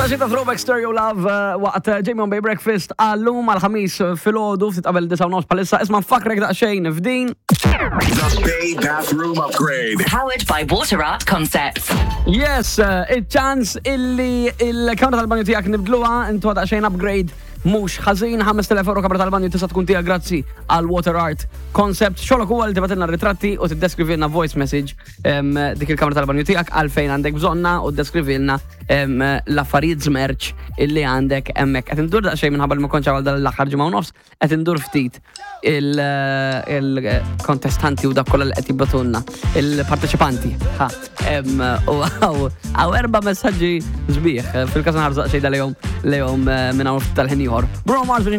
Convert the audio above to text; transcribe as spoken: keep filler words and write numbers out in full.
Daqxita Throwback Stereo Love waqt Jamie on Bay Breakfast għallum għal-ħamis fil-ħodu ftit qabel disa' u nofs palissa isma' nfakrek daqsxejn f'din. The Bay Bathroom Upgrade. Powered by Water Art Concepts. Yes, il-ċans illi il-kamra tal-banju tijak nibdluwa intu daqsxejn upgrade mux ħazin ħames telef euro kamra tal-banju tista' tkun tija grazzi għal Water Art Concept. Xolok huwa li tibatilna ritratti u tiddeskrivilna voice message dik il-kamra tal-banju tijak għalfejn għandek bżonna u tiddeskrivilna l-affarijiet żmerċ illi għandek hemmhekk. Qed indur daqsxejn minħabba li ma kontx għal dal-aħħar ġimgħa u nofs, qed indur ftit il-kontestanti u dak kollha li qed jibbatunna, il-parteċipanti. Ha, u għaw erba' messaġġi sbieħ fil-każ nħarsu daqsxejn lejhom lejhom minn hawn tal-ħin ieħor. Bruno Mars